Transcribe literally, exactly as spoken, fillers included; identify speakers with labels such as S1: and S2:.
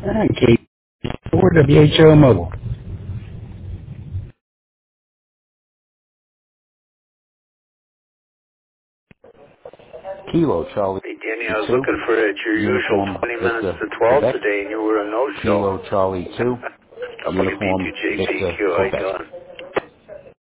S1: Okay. For W H O Mobile.
S2: Kilo Charlie
S3: Hey, Danny, I was
S2: two,
S3: looking for it at your usual
S2: Uniform
S3: twenty minutes
S2: Victor
S3: to twelve
S2: Quebec.
S3: today, and you were a no-show.
S2: Kilo Charlie two,
S3: W B P
S2: Uniform
S3: J C
S2: Victor
S3: Q, how you
S2: Quebec.
S3: doing?